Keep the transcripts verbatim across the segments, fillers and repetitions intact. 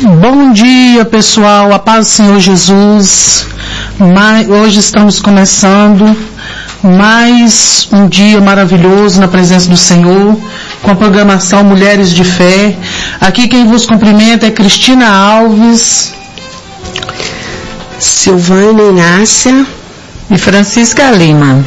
Bom dia, pessoal, a paz do Senhor Jesus. Hoje estamos começando mais um dia maravilhoso na presença do Senhor, com a programação Mulheres de Fé. Aqui quem vos cumprimenta é Cristina Alves, Silvana Inácia e Francisca Lima.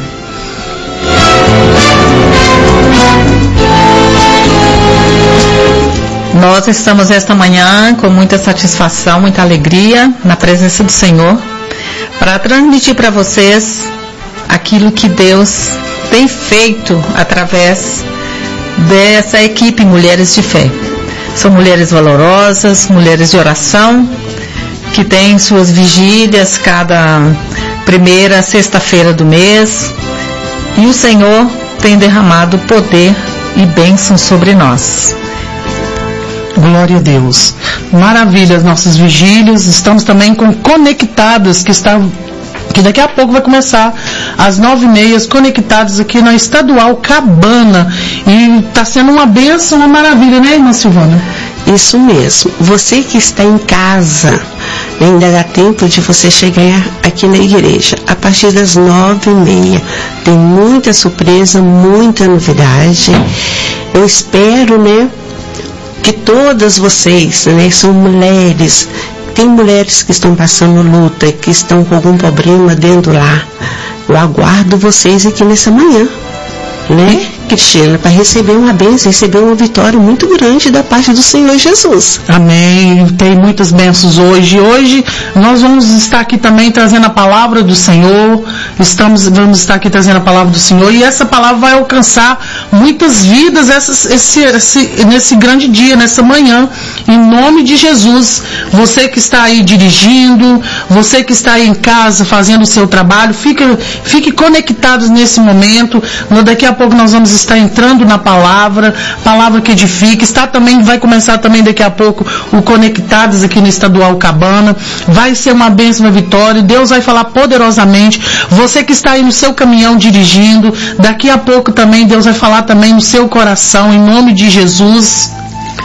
Nós estamos esta manhã com muita satisfação, muita alegria na presença do Senhor para transmitir para vocês aquilo que Deus tem feito através dessa equipe Mulheres de Fé. São mulheres valorosas, mulheres de oração, que têm suas vigílias cada primeira sexta-feira do mês, e o Senhor tem derramado poder e bênção sobre nós. Glória a Deus. Maravilha as nossas vigílias. Estamos também com Conectadas, que está, que daqui a pouco vai começar às nove e meia, conectados aqui na Estadual Cabana. E está sendo uma bênção, uma maravilha, né, irmã Silvana? Isso mesmo. Você que está em casa, ainda dá tempo de você chegar aqui na igreja. A partir das nove e meia tem muita surpresa, muita novidade. Eu espero, né, que todas vocês, né, são mulheres, tem mulheres que estão passando luta, que estão com algum problema dentro lá. Eu aguardo vocês aqui nessa manhã, né, Cristina, para receber uma bênção, receber uma vitória muito grande da parte do Senhor Jesus. Amém. Tem muitas bênçãos hoje. Hoje nós vamos estar aqui também trazendo a palavra do Senhor. Estamos, vamos estar aqui trazendo a palavra do Senhor, e essa palavra vai alcançar muitas vidas essas, esse, esse, nesse grande dia, nessa manhã, em nome de Jesus. Você que está aí dirigindo, você que está aí em casa fazendo o seu trabalho, fique, fique conectados nesse momento. Daqui a pouco nós vamos estar entrando na palavra, palavra que edifica. Está também, vai começar também daqui a pouco o Conectados aqui no Estadual Cabana. Vai ser uma bênção, uma vitória. Deus vai falar poderosamente. Você que está aí no seu caminhão dirigindo, daqui a pouco também Deus vai falar também no seu coração, em nome de Jesus.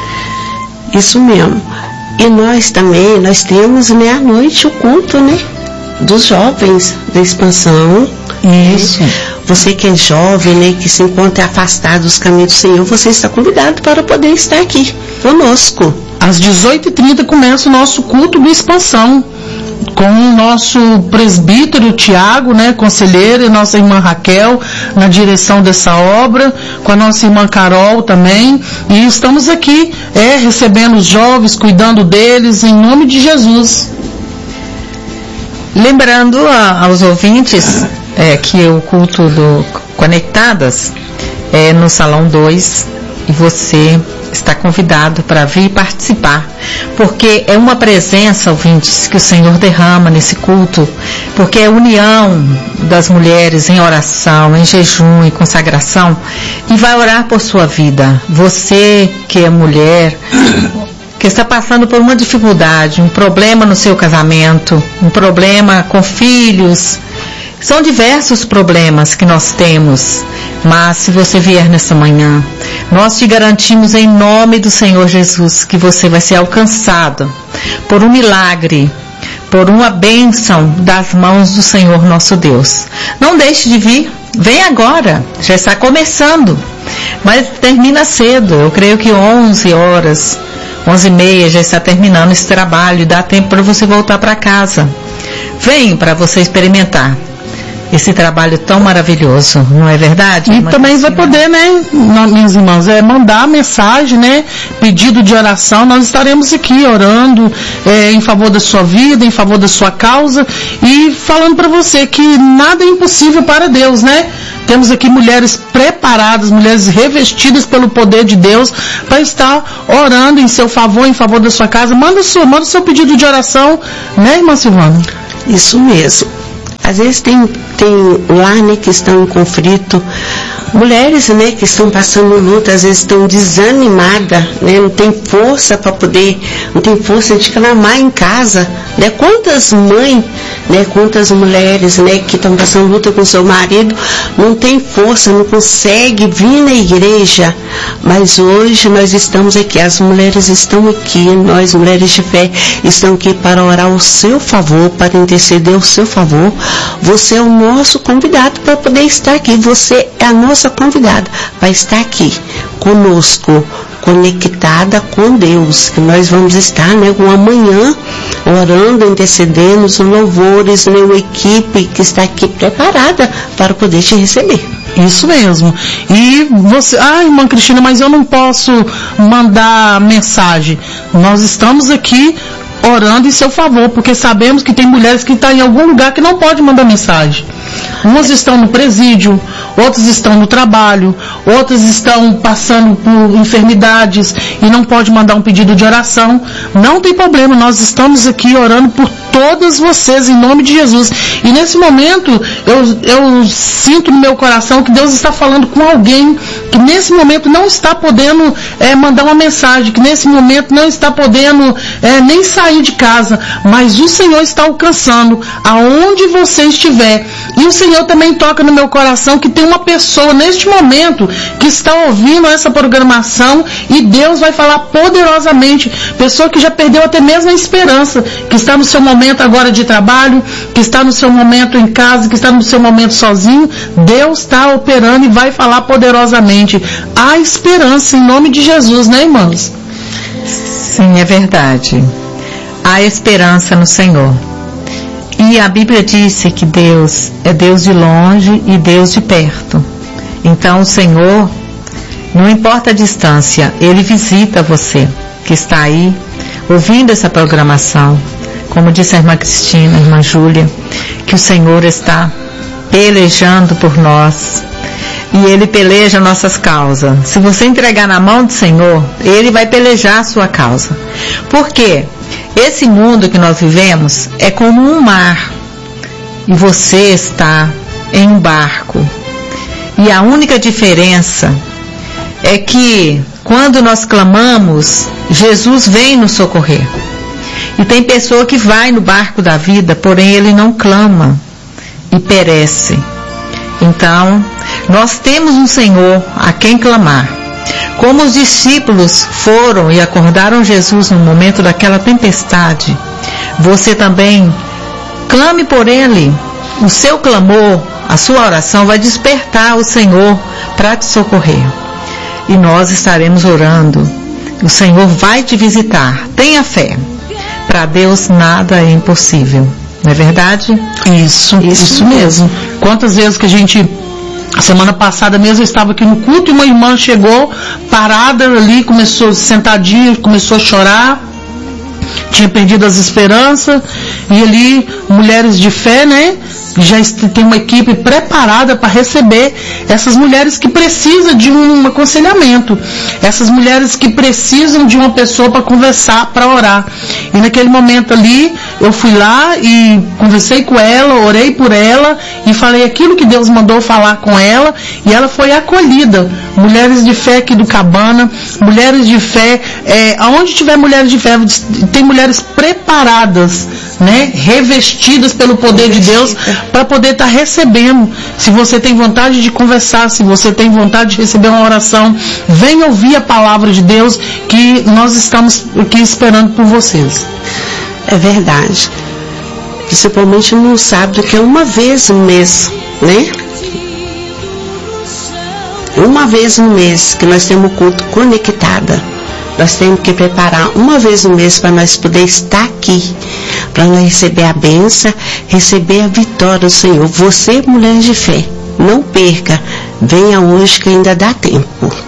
Isso mesmo. E nós também, nós temos, né, à noite o culto, né, dos jovens da expansão. Isso. Né? Você que é jovem, né, que se encontra afastado dos caminhos do Senhor, você está convidado para poder estar aqui conosco. Às dezoito e trinta começa o nosso culto de expansão, com o nosso presbítero Tiago, né, conselheiro, e nossa irmã Raquel na direção dessa obra, com a nossa irmã Carol também, e estamos aqui é, recebendo os jovens, cuidando deles, em nome de Jesus. Lembrando a, aos ouvintes é, que o culto do Conectadas é no Salão dois, e você está convidado para vir participar, porque é uma presença, ouvintes, que o Senhor derrama nesse culto, porque é a união das mulheres em oração, em jejum e consagração, e vai orar por sua vida. Você que é mulher, que está passando por uma dificuldade, um problema no seu casamento, um problema com filhos, são diversos problemas que nós temos, mas se você vier nessa manhã, nós te garantimos em nome do Senhor Jesus que você vai ser alcançado por um milagre, por uma bênção das mãos do Senhor nosso Deus. Não deixe de vir, vem agora, já está começando, mas termina cedo. Eu creio que onze horas, onze e meia já está terminando esse trabalho, e dá tempo para você voltar para casa. Vem para você experimentar esse trabalho tão maravilhoso, não é verdade? E também vai poder, né, minhas irmãs, é, mandar mensagem, né, pedido de oração. Nós estaremos aqui orando é, em favor da sua vida, em favor da sua causa, e falando para você que nada é impossível para Deus, né? Temos aqui mulheres preparadas, mulheres revestidas pelo poder de Deus para estar orando em seu favor, em favor da sua casa. Manda o seu, manda o seu pedido de oração, né, irmã Silvana? Isso mesmo. Às vezes tem, tem lá, né, que estão em conflito mulheres, né, que estão passando luta, às vezes estão desanimadas, né, não tem força para poder, não tem força de clamar em casa, né? Quantas mães, né, quantas mulheres, né, que estão passando luta com seu marido, não tem força, não consegue vir na igreja, mas hoje nós estamos aqui, as mulheres estão aqui, nós mulheres de fé estamos aqui para orar ao seu favor, para interceder ao seu favor. Você é o nosso convidado para poder estar aqui, você é a nossa convidada para estar aqui conosco, conectada com Deus, que nós vamos estar, né, uma manhã orando, intercedendo, os louvores, né, uma equipe que está aqui preparada para poder te receber. Isso mesmo. E você, ah, irmã Cristina, mas eu não posso mandar mensagem. Nós estamos aqui orando em seu favor, porque sabemos que tem mulheres que estão em algum lugar que não pode mandar mensagem. Umas estão no presídio, outras estão no trabalho, outras estão passando por enfermidades e não pode mandar um pedido de oração. Não tem problema, nós estamos aqui orando por todas vocês em nome de Jesus. E nesse momento eu, eu sinto no meu coração que Deus está falando com alguém que nesse momento não está podendo é, mandar uma mensagem, que nesse momento não está podendo é, nem sair de casa, mas o Senhor está alcançando aonde você estiver. E o Senhor também toca no meu coração que tem uma pessoa neste momento que está ouvindo essa programação e Deus vai falar poderosamente. Pessoa que já perdeu até mesmo a esperança, que está no seu momento agora de trabalho, que está no seu momento em casa, que está no seu momento sozinho. Deus está operando e vai falar poderosamente. Há esperança em nome de Jesus, né, irmãos? Sim, é verdade. Há esperança no Senhor. E a Bíblia disse que Deus é Deus de longe e Deus de perto. Então o Senhor, não importa a distância, Ele visita você que está aí ouvindo essa programação. Como disse a irmã Cristina, a irmã Júlia, que o Senhor está pelejando por nós. E Ele peleja nossas causas. Se você entregar na mão do Senhor, Ele vai pelejar a sua causa. Por quê? Esse mundo que nós vivemos é como um mar. E você está em um barco. E a única diferença é que quando nós clamamos, Jesus vem nos socorrer. E tem pessoa que vai no barco da vida, porém ele não clama e perece. Então, nós temos um Senhor a quem clamar. Como os discípulos foram e acordaram Jesus no momento daquela tempestade, você também clame por Ele. O seu clamor, a sua oração vai despertar o Senhor para te socorrer. E nós estaremos orando. O Senhor vai te visitar. Tenha fé. Para Deus nada é impossível. Não é verdade? Isso, isso, isso mesmo. Quantas vezes que a gente... A semana passada mesmo eu estava aqui no culto e uma irmã chegou, parada ali, começou sentadinha, começou a chorar, tinha perdido as esperanças, e ali, mulheres de fé, né? Já tem uma equipe preparada para receber essas mulheres que precisam de um aconselhamento, essas mulheres que precisam de uma pessoa para conversar, para orar. E naquele momento ali, eu fui lá e conversei com ela, orei por ela e falei aquilo que Deus mandou falar com ela, e ela foi acolhida. Mulheres de fé aqui do Cabana, mulheres de fé, é, aonde tiver mulheres de fé, tem mulheres preparadas, né, revestidas pelo poder de Deus para poder estar tá recebendo. Se você tem vontade de conversar, se você tem vontade de receber uma oração, venha ouvir a palavra de Deus, que nós estamos aqui esperando por vocês. É verdade. Principalmente no sábado, que é uma vez no mês, né? Uma vez no mês que nós temos o culto conectada. Nós temos que preparar uma vez no mês para nós poder estar aqui, para nós receber a bênção, receber a vitória do Senhor. Você, mulher de fé, não perca, venha hoje que ainda dá tempo.